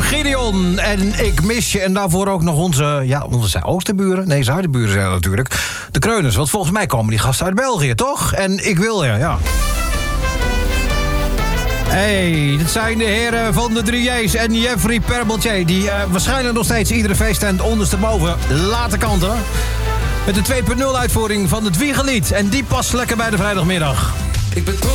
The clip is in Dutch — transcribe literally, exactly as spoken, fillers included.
Gideon en Ik mis je. En daarvoor ook nog onze, ja, onze oosterburen. Nee, zuidenburen zijn dat natuurlijk. De Kreuners, want volgens mij komen die gasten uit België, toch? En Ik wil je, ja. Hey, dit zijn de heren van de drie J's en Jeffrey Perbeltje... die uh, waarschijnlijk nog steeds iedere feesttent ondersteboven laten kanten. Met de twee punt nul uitvoering van het Wiegelied. En die past lekker bij de vrijdagmiddag. Ik ben